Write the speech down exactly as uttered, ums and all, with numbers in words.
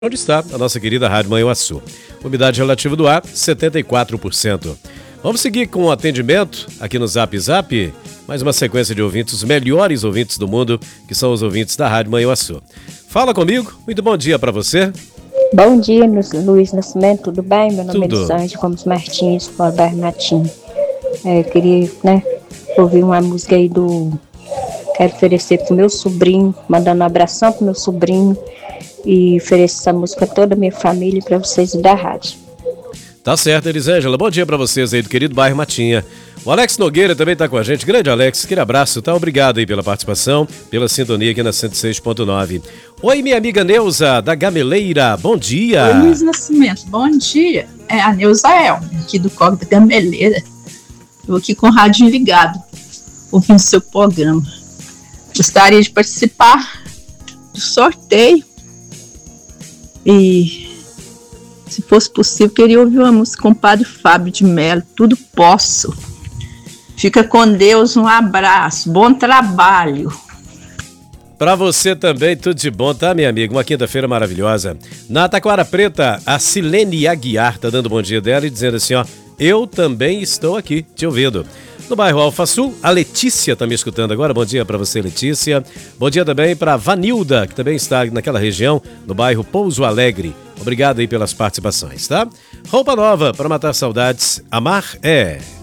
Onde está a nossa querida Rádio Manhuaçu. Umidade relativa do ar, setenta e quatro por cento. Vamos seguir com o atendimento aqui no Zap Zap. Mais uma sequência de ouvintes, os melhores ouvintes do mundo, que são os ouvintes da Rádio Manhuaçu. Fala comigo, muito bom dia para você. Bom dia, Luiz Nascimento, tudo bem? Meu nome Tudo. é Lisângela Gomes Martins, Fora Bairro Matinho. É, queria, né, ouvir uma música aí do... Quero oferecer pro meu sobrinho, mandando um abração pro meu sobrinho e oferecer essa música a toda a minha família e para vocês da rádio. Tá certo, Elisângela. Bom dia para vocês aí do querido bairro Matinha. O Alex Nogueira também tá com a gente. Grande Alex, aquele abraço, tá? Obrigado aí pela participação, pela sintonia aqui na cento e seis ponto nove. Oi, minha amiga Neuza, da Gameleira, bom dia. Oi, Luiz Nascimento, bom dia. É a Neuza Elma, aqui do Coque da Gameleira. Estou aqui com o rádio ligado, ouvindo seu programa. Gostaria de participar do sorteio e, se fosse possível, queria ouvir uma música com o Padre Fábio de Mello, Tudo Posso. Fica com Deus, um abraço, bom trabalho. Pra você também, tudo de bom, tá, minha amiga? Uma quinta-feira maravilhosa. Na Taquara Preta, a Silene Aguiar tá dando bom dia dela e dizendo assim, ó, eu também estou aqui te ouvindo. No bairro Alfa Sul, a Letícia tá me escutando agora. Bom dia para você, Letícia. Bom dia também para Vanilda, que também está naquela região, no bairro Pouso Alegre. Obrigado aí pelas participações, tá? Roupa nova para matar saudades. Amar é...